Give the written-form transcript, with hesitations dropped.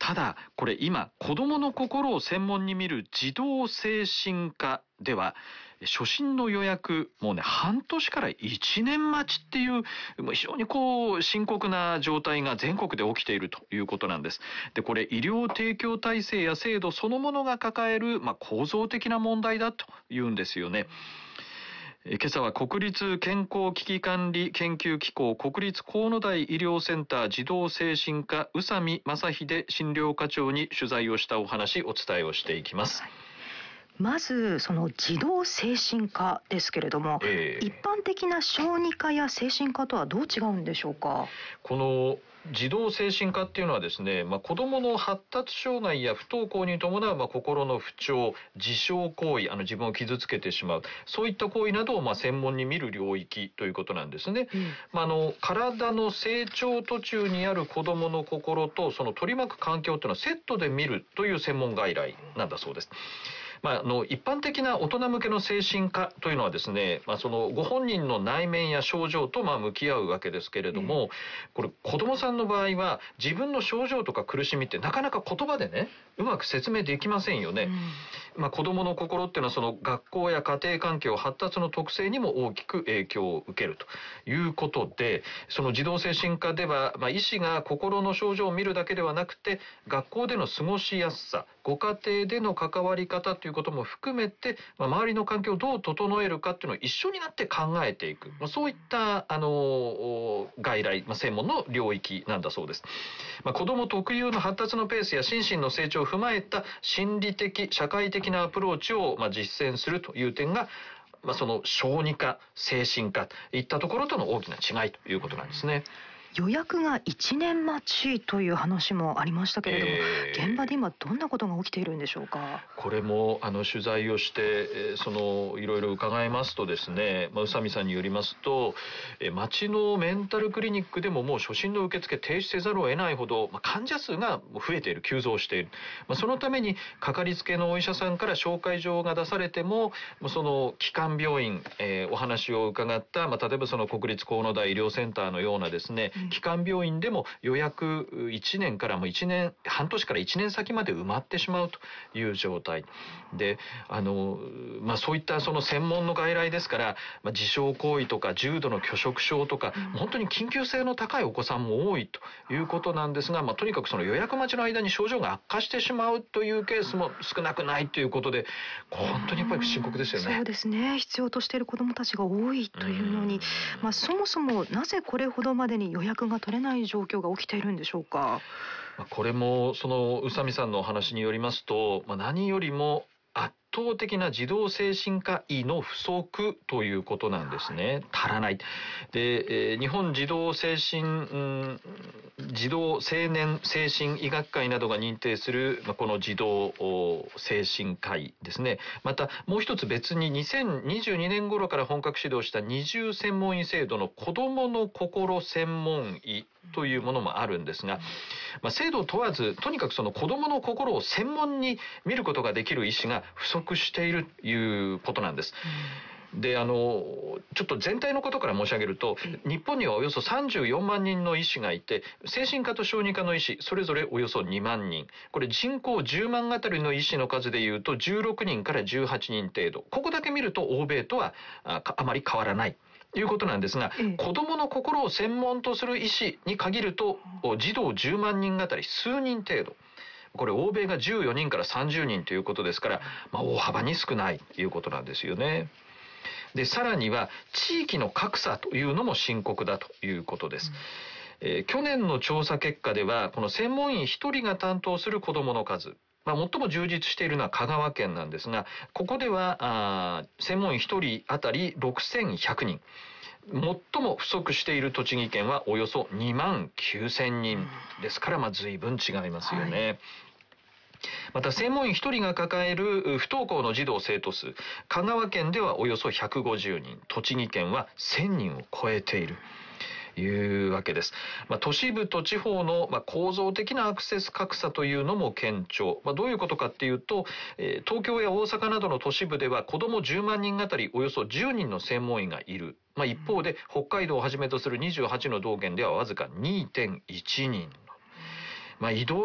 ただこれ今子どもの心を専門に見る児童精神科では初診の予約もうね半年から1年待ちっていう非常に深刻な状態が全国で起きているということなんです。でこれ医療提供体制や制度そのものが抱える、構造的な問題だというんですよね。今朝は国立健康危機管理研究機構国立河野台医療センター児童精神科宇佐美正秀診療課長に取材をしたお話お伝えをしていきます。 まずその児童精神科ですけれども、一般的な小児科や精神科とはどう違うんでしょうか。 この児童精神科っていうのはですね、子どもの発達障害や不登校に伴う心の不調、自傷行為、自分を傷つけてしまう、そういった行為などを専門に見る領域ということなんですね。体の成長途中にある子どもの心とその取り巻く環境というのをセットで見るという専門外来なんだそうです。一般的な大人向けの精神科というのはですね、そのご本人の内面や症状と向き合うわけですけれども、これ子どもさんの場合は自分の症状とか苦しみってなかなか言葉でねうまく説明できませんよね。子どもの心っていうのはその学校や家庭環境発達の特性にも大きく影響を受けるということで、その児童精神科では、医師が心の症状を見るだけではなくて学校での過ごしやすさ、ご家庭での関わり方ということも含めて、周りの環境をどう整えるかっていうのを一緒になって考えていく、そういった外来、専門の領域なんだそうです。子ども特有の発達のペースや心身の成長を踏まえた心理的社会的なアプローチを実践するという点が、その小児科精神科といったところとの大きな違いということなんですね。 予約が1年待ちという話もありましたけれども、現場で今どんなことが起きているんでしょうか。 これも取材をしていろいろ伺いますとですね、宇佐美さんによりますと、町のメンタルクリニックでももう初診の受付停止せざるを得ないほど、患者数が増えている、急増している。そのためにかかりつけのお医者さんから紹介状が出されても、その基幹病院、お話を伺った、例えばその国立河野台医療センターのようなですね、基幹病院でも予約1年からもう半年から1年先まで埋まってしまうという状態で、そういったその専門の外来ですから、自傷行為とか重度の拒食症とか、本当に緊急性の高いお子さんも多いということなんですが、とにかくその予約待ちの間に症状が悪化してしまうというケースも少なくないということで、本当にやっぱり深刻ですよね。 そうですね。必要としている子どもたちが多いというのに、そもそもなぜこれほどまでに予約が取れない状況が起きているんでしょうか。 これもその宇佐美さんのお話によりますと、何よりも圧倒的な児童精神科医の不足ということなんですね。足らない。で、日本児童青年精神医学会などが認定する、この児童精神科医ですね。またもう一つ別に2022年頃から本格始動した二重専門医制度の子どもの心専門医というものもあるんですが、制度を問わずとにかくその子どもの心を専門に見ることができる医師が不足しているということなんです。でちょっと全体のことから申し上げると、日本にはおよそ34万人の医師がいて、精神科と小児科の医師それぞれおよそ2万人、これ人口10万あたりの医師の数でいうと16人から18人程度、ここだけ見ると欧米とはあまり変わらないということなんですが、子どもの心を専門とする医師に限ると児童10万人あたり数人程度、これ欧米が14人から30人ということですから、大幅に少ないということなんですよね。で、さらには地域の格差というのも深刻だということです。去年の調査結果では、この専門医1人が担当する子どもの数、最も充実しているのは香川県なんですが、ここでは専門医1人あたり6100人。最も不足している栃木県はおよそ2万9000人ですから、随分違いますよね。また専門医1人が抱える不登校の児童生徒数、香川県ではおよそ150人、栃木県は1000人を超えているいうわけです。都市部と地方の構造的なアクセス格差というのも顕著。どういうことかっていうと、東京や大阪などの都市部では子ども10万人あたりおよそ10人の専門医がいる。一方で北海道をはじめとする28の道県ではわずか 2.1 人。移動